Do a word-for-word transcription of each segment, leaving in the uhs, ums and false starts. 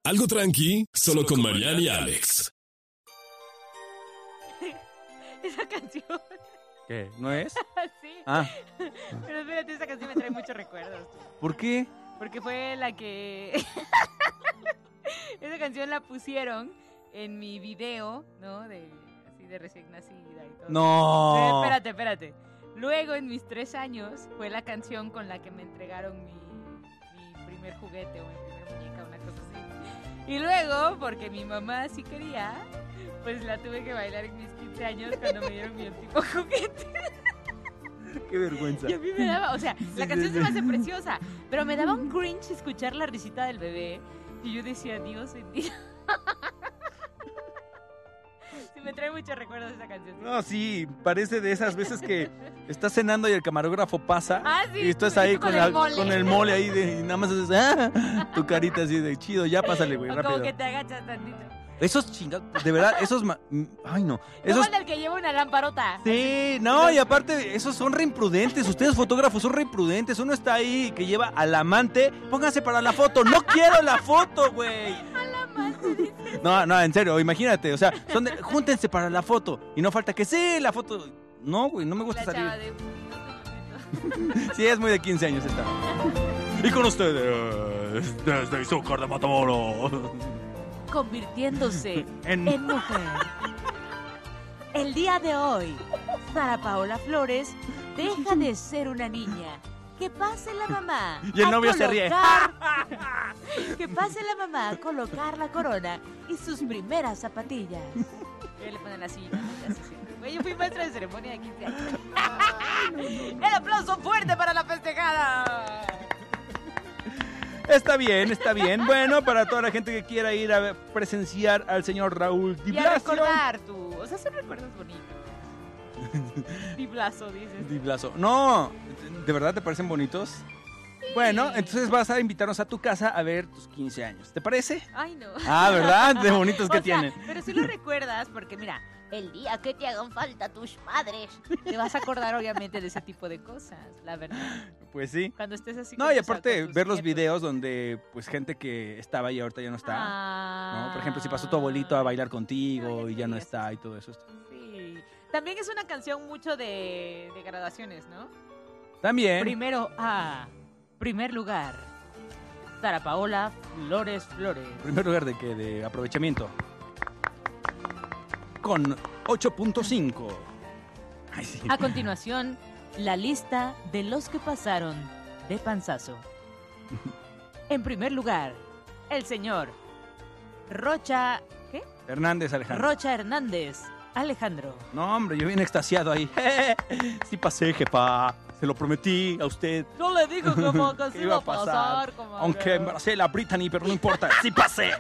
Algo tranqui, solo con Mariana y Alex. Esa canción. ¿Qué? ¿No es? Sí. Ah. Pero espérate, esa canción me trae muchos recuerdos. ¿Por qué? Porque fue la que... Esa canción la pusieron en mi video, ¿no? De, así de recién nacida y todo. No. Eh, espérate, espérate. Luego, en mis tres años, fue la canción con la que me entregaron mi, mi primer juguete o mi primer muñeca, una cosa así. Y luego, porque mi mamá sí quería, pues la tuve que bailar en mis quince años cuando me dieron mi último juguete. Qué vergüenza. Y a mí me daba, o sea, la Sí, canción sí, se me sí. hace preciosa, pero me daba un cringe escuchar la risita del bebé. Y yo decía, Dios bendito. Sí, me trae muchos recuerdos esa canción. No, sí, parece de esas veces que estás cenando y el camarógrafo pasa. Ah, sí, y estás tú- ahí tú con, con la- el mole. con el mole ahí de, y nada más haces, ¡ah! Tu carita así de chido, ya pásale, güey, O rápido. como que te agachas tantito. Esos chingados, de verdad, esos... ma- mm, Ay, no. Esos... Igual del que lleva una lamparota. Sí, no, y aparte, esos son re imprudentes. Ustedes, fotógrafos, son re imprudentes. Uno está ahí que lleva al amante. Pónganse para la foto. ¡No quiero la foto, güey! Al amante, dice. No, no, en serio, imagínate. O sea, son de, júntense para la foto. Y no falta que sí, la foto. No, güey, no me gusta La chava salir. de... Sí, es muy de quince años esta. Y con ustedes, desde Izúcar de Matamoros. Convirtiéndose En- en... mujer. El día de hoy, Sara Paola Flores deja de ser una niña. Que pase la mamá. Y el a novio se ríe. colocar- Que pase la mamá a colocar la corona y sus primeras zapatillas. Y le ponen así. Güey, yo fui maestra de ceremonia de quince años. El aplauso fuerte para la festejada. Está bien, está bien. Bueno, para toda la gente que quiera ir a presenciar al señor Raúl Di Y a Blasio. recordar tú. O sea, son recuerdos bonitos. Di Blaso, dices. Di Blasio. No, ¿de verdad te parecen bonitos? Bueno, entonces vas a invitarnos a tu casa a ver tus quince años. ¿Te parece? Ay, no. Ah, ¿verdad? De bonitos que O sea, tienen. pero si lo recuerdas, porque mira, el día que te hagan falta tus padres, te vas a acordar obviamente de ese tipo de cosas, la verdad. Pues sí. Cuando estés así. No, con y tus- aparte con tus ver los nietos. videos donde pues gente que estaba y ahorita ya no está. Ah. ¿No? Por ejemplo, si pasó tu abuelito a bailar No, contigo ya y ya no sé, está y todo eso. Sí. También es una canción mucho de, de graduaciones, ¿no? También. Primero A. Primer lugar. Sara Paola Flores Flores. Primer lugar de que de aprovechamiento. Con ocho punto cinco. Ay, sí. A continuación, la lista de los que pasaron de panzazo. En primer lugar, el señor Rocha... ¿Qué? Hernández Alejandro. Rocha Hernández Alejandro. No, hombre, yo bien extasiado ahí. Sí pasé, jefa. Se lo prometí a usted. Yo le digo como que Que sí iba va a a pasar. pasar. Como Aunque embaracé la Brittany, pero no importa. Sí pasé.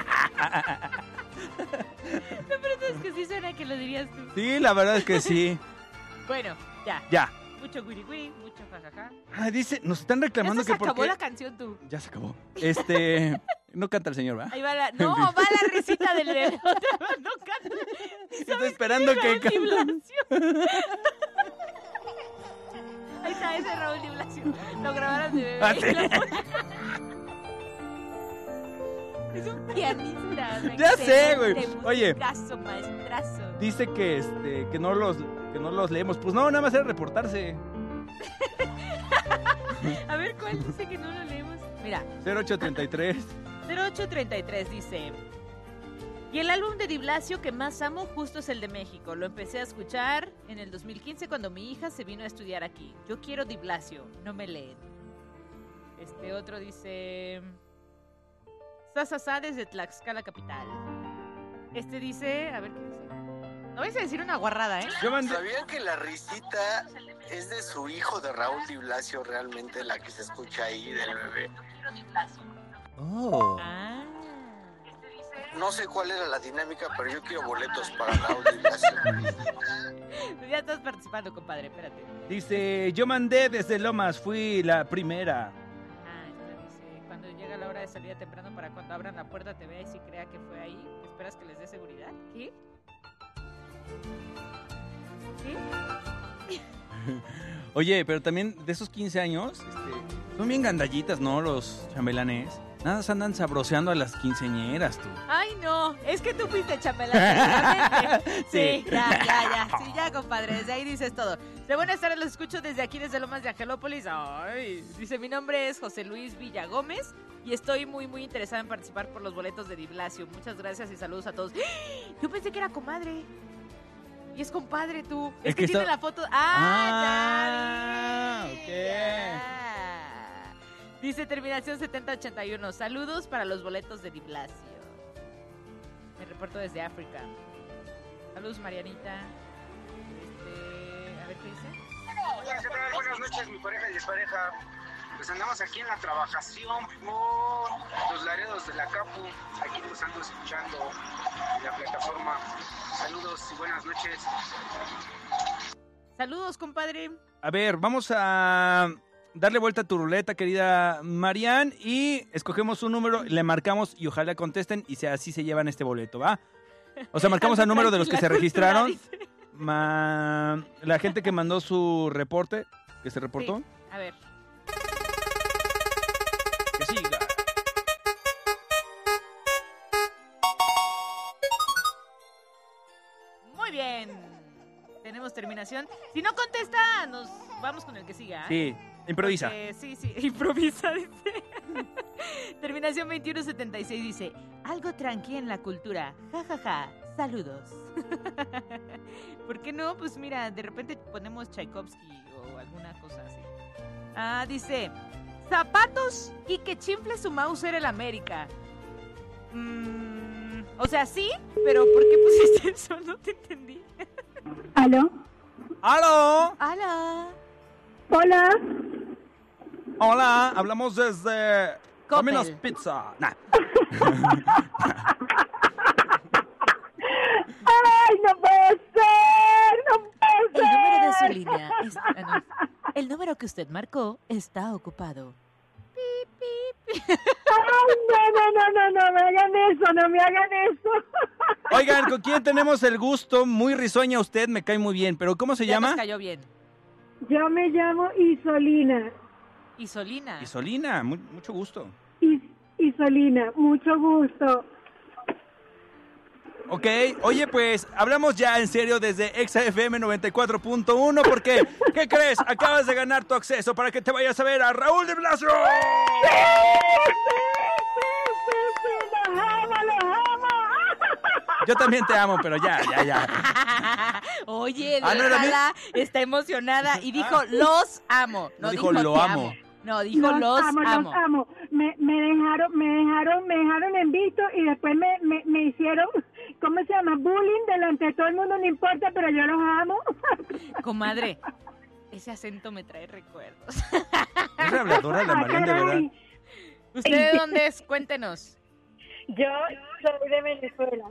Pero es que sí suena que lo dirías tú. Sí, la verdad es que sí. Bueno, ya. Ya. Mucho wiri wiri, mucho jajaja. Ah, dice, nos están reclamando Ya se que por acabó qué... la canción tú. Ya se acabó. Este... No canta el señor, ¿va? Ahí va la... No, va la risita del bebé. No canta. Estoy esperando que Raúl Di cante. Blasio. Ahí está ese Raúl Di Blasio. Lo grabaron de bebé. Ah, sí. y lo ponen. Es un pianista. Ya sé, güey. excelente, Oye. musicazo, maestrazo. Dice que este que no los que no los leemos. Pues no, nada más era reportarse. A ver, ¿cuál dice que no lo leemos? Mira, cero ocho treinta y tres. cero ocho treinta y tres dice: y el álbum de Di Blasio que más amo justo es el de México. Lo empecé a escuchar en el dos mil quince cuando mi hija se vino a estudiar aquí. Yo quiero Di Blasio, no me leen. Este otro dice: Sasasá desde Tlaxcala capital. Este dice, a ver qué dice. No vais a decir una guarrada, ¿eh? Yo mandé... ¿Sabían que la risita es de su hijo de Raúl Di Blasio, realmente la que se escucha ahí del bebé? Oh. Ah. No sé cuál era la dinámica, pero yo quiero boletos para Raúl Di Blasio. Ya estás participando, compadre, espérate. Dice, yo mandé desde Lomas, fui la primera. Ah, esta dice, cuando llega la hora de salida temprano para cuando abran la puerta te vea y si crea que fue ahí, ¿esperas que les dé seguridad? ¿Qué? ¿Qué? Oye, pero también de esos quince años, este, son bien gandallitas, ¿no? Los chambelanes. Nada, se andan sabroseando a las quinceañeras, tú. Ay, no, es que tú fuiste chapelán. Sí, Sí. ya, ya, ya. Sí, ya, compadre, desde ahí dices todo. De buenas tardes, los escucho desde aquí, desde Lomas de Angelópolis. Ay, dice, mi nombre es José Luis Villagómez y estoy muy, muy interesada en participar por los boletos de Diblacio. Muchas gracias y saludos a todos. Yo pensé que era comadre. Y es compadre tú. Es, Es que, que tiene está- la foto. ¡Ah, Ah, ya vi! ok. Ya. Dice terminación setenta ochenta y uno. Saludos para los boletos de Diblacio. Me reporto desde África. Saludos, Marianita. Este, a ver qué dice. Hola, ¿qué tal? Buenas noches, mi pareja y despareja. Pues andamos aquí en la trabajación por los Laredos de la Capu. Aquí pues ando escuchando la plataforma. Saludos y buenas noches. Saludos, compadre. A ver, vamos a darle vuelta a tu ruleta, querida Marian, y escogemos un número, le marcamos y ojalá contesten y sea, así se llevan este boleto, ¿va? O sea, marcamos al número de los que se registraron, ma- la gente que mandó su reporte, que se reportó. Sí. A ver. Que siga. Muy bien. Tenemos terminación. Si no contesta, nos vamos con el que siga. ¿eh? Sí, improvisa. Porque- sí, sí, improvisa, dice. Terminación veintiuno setenta y seis dice, algo tranqui en la cultura, jajaja, ja, ja. Saludos. ¿Por qué no? Pues mira, de repente ponemos Tchaikovsky o alguna cosa así. Ah, dice, zapatos y que chifle su Mauser el América. Mm, o sea, sí, pero ¿por qué pusiste eso? No te entendí. ¿Aló? ¡Aló! ¡Hala! Hola. Hola, hablamos desde Coppel. Domino's Pizza. Nah. ¡Ay, no puede ser! ¡No puede ser! El número de su línea es... ah, no. El número que usted marcó está ocupado. Pip, pip. ¡Ay, no, no, no, no, no me hagan eso, no me hagan eso! Oigan, ¿con quién tenemos el gusto? Muy risueña usted, me cae muy bien, pero ¿cómo se Ya nos llama? cayó bien. Yo me llamo Isolina. Isolina. Isolina, mu- mucho gusto. Is- Isolina, mucho gusto. Ok, oye, pues hablamos ya en serio desde Exa F M noventa y cuatro punto uno porque, ¿qué crees? Acabas de ganar tu acceso para que te vayas a ver a Raúl de Blasio. ¡Sí, sí, sí, sí! ¡Los amo, los amo! Yo también te amo, pero ya, ya, ya. Oye, Ah, ¿no era mí? déjala, está emocionada y dijo, Ah. los amo. No, No dijo, dijo, lo te amo. No, dijo, los, amo, amo. los amo. Me, me dejaron, me dejaron, me dejaron en visto y después me, me, me hicieron, ¿cómo se llama? Bullying delante de todo el mundo, no importa, pero yo los amo. Comadre, ese acento me trae recuerdos. Es habladora la Ah, Marian, de verdad. caray. ¿Usted de dónde es? Cuéntenos. Yo soy de Venezuela.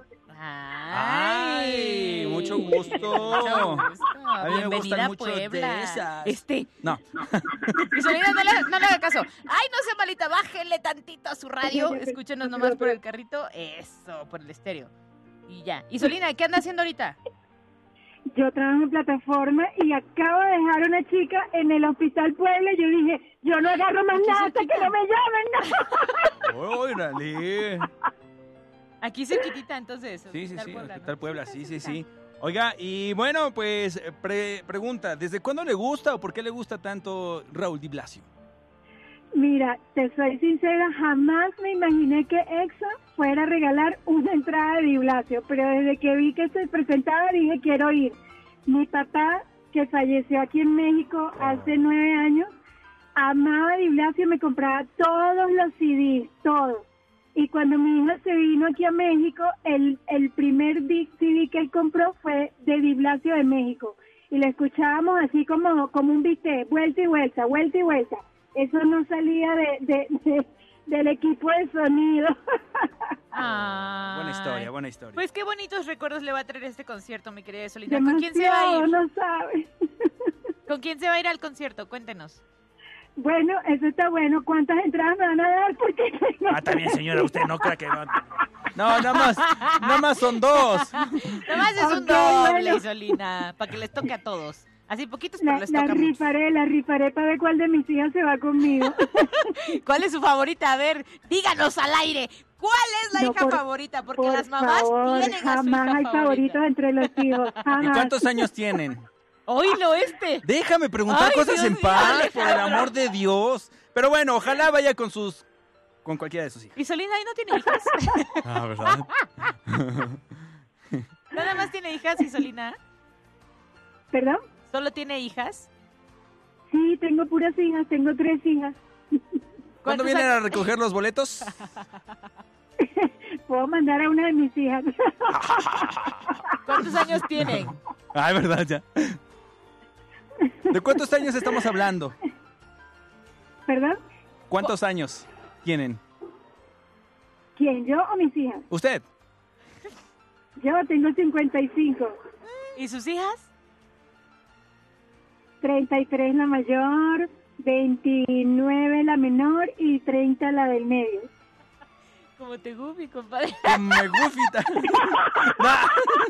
Ay, Ay, mucho gusto. Mucho gusto. A mí me Bienvenida gustan a mucho Puebla. de esas. Este, No, Isolina, no le, no le haga caso. Ay, no sea malita, bájele tantito a su radio. Escúchenos nomás por el carrito. Eso, por el estéreo. Y ya. Isolina, ¿qué anda haciendo ahorita? Yo trabajo en plataforma y acabo de dejar a una chica en el Hospital Puebla y yo dije, yo no agarro más Aquí nada hasta cerquita. que no me llamen. No. órale. Aquí cerquitita, entonces. Sí, sí, Hospital sí, Puebla, Hospital ¿no? Puebla, sí, sí, cerquita. sí. Oiga, y bueno, pues pre- pregunta, ¿desde cuándo le gusta o por qué le gusta tanto Raúl Di Blasio? Mira, te soy sincera, jamás me imaginé que Exa fuera a regalar una entrada de Di Blasio, pero desde que vi que se presentaba dije quiero ir. Mi papá, que falleció aquí en México hace nueve años, amaba a Di Blasio y me compraba todos los C Ds, todos. Y cuando mi hija se vino aquí a México, el, el primer C D que él compró fue de Di Blasio de México. Y lo escuchábamos así como, como un bistec, vuelta y vuelta, vuelta y vuelta. Eso no salía de, de, de- del equipo de sonido. Ay. Buena historia, buena historia. Pues qué bonitos recuerdos le va a traer este concierto, mi querida Isolina. ¿Con quién se va a Demasiado, ir? no sabes. ¿Con quién se va a ir al concierto? Cuéntenos. Bueno, eso está bueno. ¿Cuántas entradas me van a dar? Porque Ah, también, señora, usted no cree que... No, no nada más, nada más son dos. Nada más es un Ok, doble, bueno. Isolina, para que les toque a todos. Así poquitos, pero La, les la toca mucho. rifaré, la rifaré para ver cuál de mis hijas se va conmigo. ¿Cuál es su favorita? A ver, díganos al aire. ¿Cuál es la No, hija por- favorita? Porque Por las mamás favor, tienen a su jamás hija hay favorita. favoritos entre los hijos. ¿Y Jamás. cuántos años tienen? Oílo este. Déjame preguntar Ay, cosas Dios en mío, paz, Alejandro. por el amor de Dios. Pero bueno, ojalá vaya con sus... con cualquiera de sus hijas. ¿Y Solina ahí no tiene hijas? Ah, ¿verdad? Nada más tiene hijas, ¿y Solina? ¿Perdón? ¿Solo tiene hijas? Sí, tengo puras hijas, tengo tres hijas. ¿Cuándo ¿Cuántos vienen años? a recoger los boletos? Puedo mandar a una de mis hijas. ¿Cuántos años tienen? Ay, verdad, ya. ¿De cuántos años estamos hablando? ¿Perdón? ¿Cuántos años tienen? ¿Quién, yo o mis hijas? ¿Usted? Yo tengo cincuenta y cinco. ¿Y sus hijas? treinta y tres la mayor, veintinueve la menor y treinta la del medio. Como te gufi, compadre. Que me gufita. No.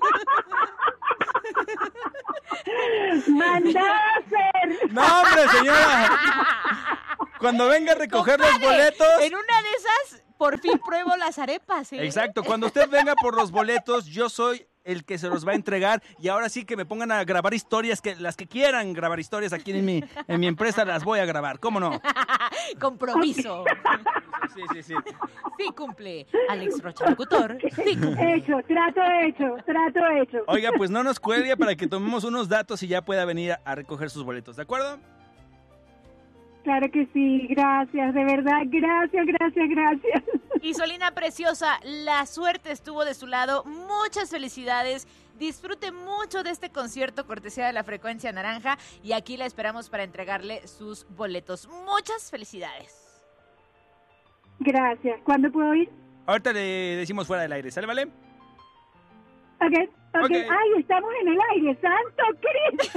¡Mandada a hacer! No, hombre, señora. Cuando venga a recoger los Compadre, boletos... En una de esas, por fin pruebo las arepas, ¿eh? Exacto, cuando usted venga por los boletos, yo soy el que se los va a entregar y ahora sí que me pongan a grabar historias, que las que quieran grabar historias aquí en mi, en mi empresa las voy a grabar, ¿cómo no? Compromiso. Sí, sí, sí. Sí cumple. Alex Rocha, locutor. Sí cumple. Hecho, trato hecho, trato hecho. Oiga, pues no nos cuelgue para que tomemos unos datos y ya pueda venir a recoger sus boletos, ¿de acuerdo? Claro que sí, gracias, de verdad, gracias, gracias, gracias. Y Solina preciosa, la suerte estuvo de su lado. Muchas felicidades. Disfrute mucho de este concierto cortesía de la Frecuencia Naranja y aquí la esperamos para entregarle sus boletos. Muchas felicidades. Gracias. ¿Cuándo puedo ir? Ahorita le decimos fuera del aire, ¿sale, vale? Ok, ok. Ok. Ay, estamos en el aire, santo Cristo.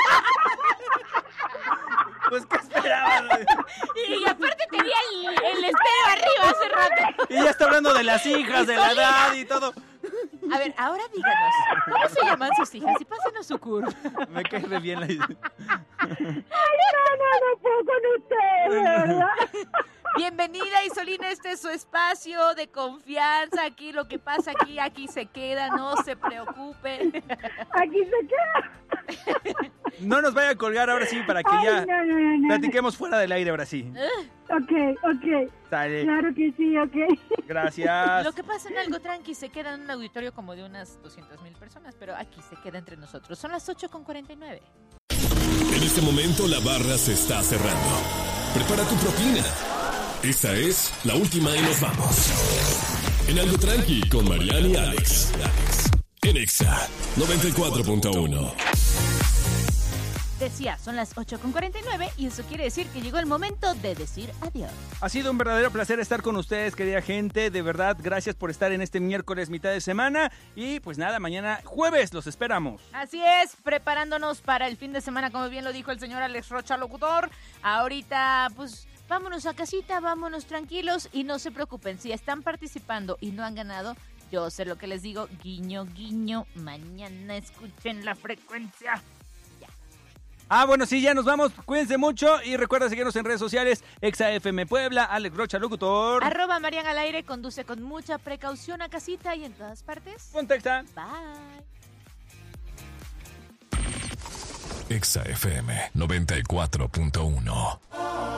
Pues, ¿qué esperaba? Y, y aparte tenía el, el estéreo arriba hace rato. Y ya está hablando de las hijas, de la edad y todo. A ver, ahora díganos, ¿cómo se llaman sus hijas? Y pásenos su curva. Me cae re bien la idea. Ay, no, no, no puedo con ustedes, de verdad. Bienvenida, Isolina, este es su espacio de confianza. Aquí lo que pasa aquí, aquí se queda, no se preocupe. Aquí se queda. No nos vaya a colgar ahora sí para que Ay, ya no, no, no, no. platiquemos fuera del aire ahora sí. Ok, ok. Sale. Claro que sí, ok. Gracias. Lo que pasa en algo tranqui se queda en un auditorio como de unas doscientas mil personas, pero aquí se queda entre nosotros. Son las ocho con cuarenta y nueve. En este momento la barra se está cerrando. Prepara tu propina. Esta es la última y nos vamos. En algo tranqui con Mariana y Alex. En Exa noventa y cuatro punto uno. Decía, son las ocho con cuarenta y nueve y eso quiere decir que llegó el momento de decir adiós. Ha sido un verdadero placer estar con ustedes, querida gente. De verdad, gracias por estar en este miércoles mitad de semana. Y pues nada, mañana jueves los esperamos. Así es, preparándonos para el fin de semana, como bien lo dijo el señor Alex Rocha, locutor. Ahorita, pues, vámonos a casita, vámonos tranquilos y no se preocupen. Si están participando y no han ganado, yo sé lo que les digo, guiño, guiño, mañana escuchen la frecuencia. Ah, bueno, sí, ya nos vamos. Cuídense mucho y recuerda seguirnos en redes sociales. Exa F M Puebla, Alex Rocha, locutor. Arroba Marian al aire, conduce con mucha precaución a casita y en todas partes. Contacta. Bye. Exa F M noventa y cuatro punto uno.